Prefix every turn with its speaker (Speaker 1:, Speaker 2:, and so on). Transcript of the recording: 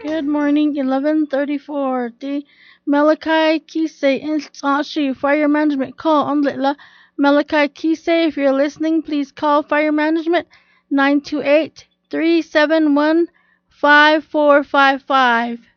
Speaker 1: Good morning, 11:34. The Malachi Kise Insashi Fire Management call on Litla. Malachi Kise, if you're listening, please call Fire Management 928-371-5455.